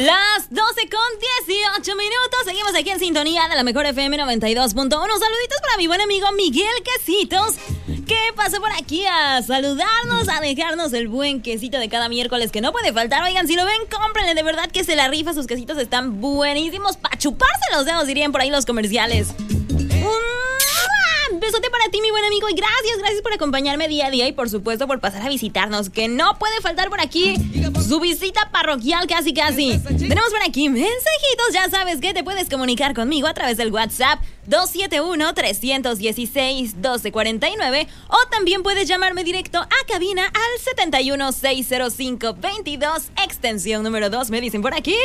Las 12:18. Seguimos aquí en sintonía de la mejor FM 92.1. Saluditos para mi buen amigo Miguel Quesitos, que pasó por aquí a saludarnos, a dejarnos el buen quesito de cada miércoles que no puede faltar. Oigan, si lo ven, cómprenle, de verdad que se la rifa. Sus quesitos están buenísimos para chuparse los dedos, dirían por ahí los comerciales. Un besote para ti, mi buen amigo, y gracias por acompañarme día a día y por supuesto por pasar a visitarnos, que no puede faltar por aquí su visita parroquial casi. Tenemos por aquí mensajitos, ya sabes que te puedes comunicar conmigo a través del WhatsApp 271-316-1249 o también puedes llamarme directo a cabina al 7160522 extensión número 2, me dicen por aquí.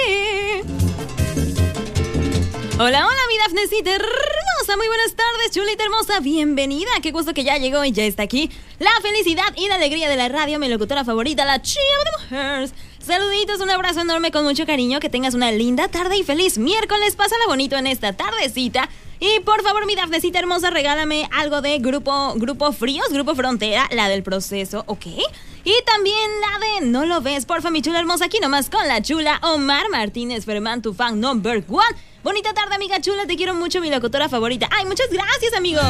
Hola, mi Dafnecita hermosa, muy buenas tardes, chulita hermosa, bienvenida, qué gusto que ya llegó y ya está aquí la felicidad y la alegría de la radio, mi locutora favorita, la Chiva de Mujeres. Saluditos, un abrazo enorme con mucho cariño, que tengas una linda tarde y feliz miércoles, pásala bonito en esta tardecita. Y por favor, mi Dafnecita hermosa, regálame algo de Grupo Fríos, Grupo Frontera, la del Proceso, ¿ok? Y también la de No Lo Ves, porfa, mi chula hermosa, aquí nomás con la chula Omar Martínez Fermán, tu fan number one. Bonita tarde, amiga chula, te quiero mucho, mi locutora favorita. Ay, muchas gracias, amigo.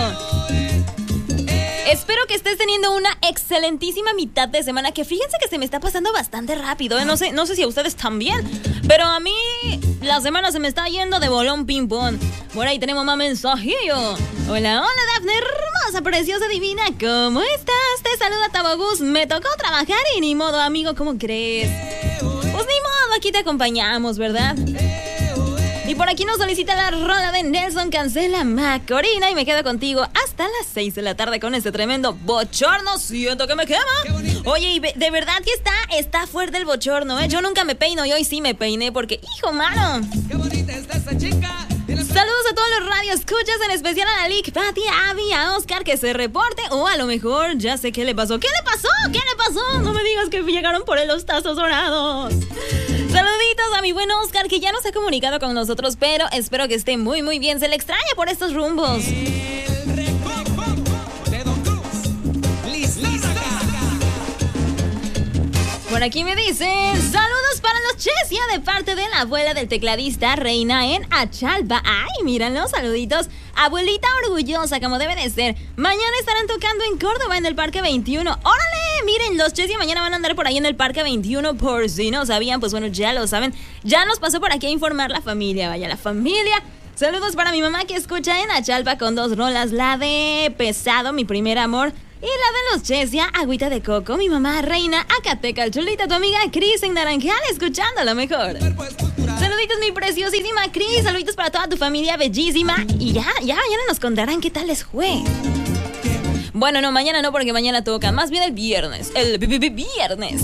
Espero que estés teniendo una excelentísima mitad de semana, que fíjense que se me está pasando bastante rápido, ¿eh? No sé si a ustedes también, pero a mí la semana se me está yendo de bolón ping pong. Por ahí tenemos más mensajillo. Hola, Dafne hermosa, preciosa, divina, ¿cómo estás? Te saluda Tabogus, me tocó trabajar y ni modo, amigo, ¿cómo crees? Pues ni modo, aquí te acompañamos, ¿verdad? Y por aquí nos solicita la rola de Nelson Cancela Macorina y me quedo contigo hasta las 6 de la tarde con este tremendo bochorno. Siento que me quema. Oye, y de verdad que está fuerte el bochorno, ¿eh? Yo nunca me peino y hoy sí me peiné porque, hijo mano. Qué bonita está esa chica. Saludos a todos los radioescuchas, en especial a la Lick, Pati, Abby, a Oscar que se reporte. O a lo mejor ya sé qué le pasó. ¿Qué le pasó? No me digas que llegaron por él los tazos dorados. Saluditos a mi buen Oscar, que ya no se ha comunicado con nosotros, pero espero que esté muy muy bien. Se le extraña por estos rumbos. Por aquí me dicen, saludos para los Chesia de parte de la abuela del tecladista Reina en Achalpa. Ay, míranlo, saluditos. Abuelita orgullosa, como debe de ser. Mañana estarán tocando en Córdoba, en el Parque 21. ¡Órale! Miren, los Chesia mañana van a andar por ahí en el Parque 21, por si no sabían, pues bueno, ya lo saben. Ya nos pasó por aquí a informar la familia, vaya, la familia. Saludos para mi mamá que escucha en Achalpa con 2 rolas, la de Pesado, mi primer amor, y la de los Chesia, Agüita de Coco, mi mamá Reina, Acateca, chulita, tu amiga Cris en Naranjal, escuchando lo mejor. Saluditos, mi preciosísima Cris, saluditos para toda tu familia bellísima. Y ya mañana nos contarán qué tal les fue. Bueno, no, mañana no, porque mañana toca, más bien el viernes. Viernes.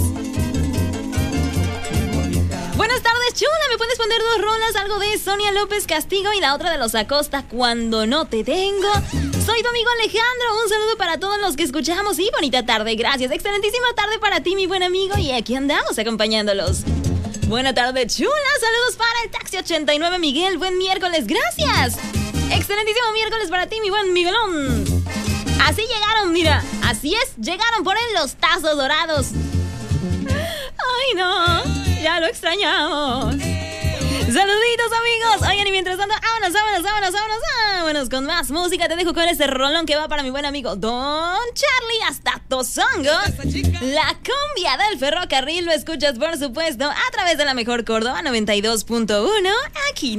Buenas tardes, chula, ¿me puedes poner 2 rolas? Algo de Sonia López Castigo y la otra de los Acosta, Cuando no te tengo. Soy tu amigo Alejandro, un saludo para todos los que escuchamos y bonita tarde, gracias. Excelentísima tarde para ti, mi buen amigo, y aquí andamos acompañándolos. Buena tarde, chula, saludos para el Taxi 89 Miguel, buen miércoles, gracias. Excelentísimo miércoles para ti, mi buen Miguelón. Así llegaron, mira, así es, llegaron por él los tazos dorados. Ay, no, ya lo extrañamos. Saluditos, amigos. Oigan, y mientras tanto, vámonos con más música. Te dejo con este rolón que va para mi buen amigo Don Charlie hasta Tozongo. La cumbia del ferrocarril lo escuchas, por supuesto, a través de la mejor Córdoba 92.1. Aquí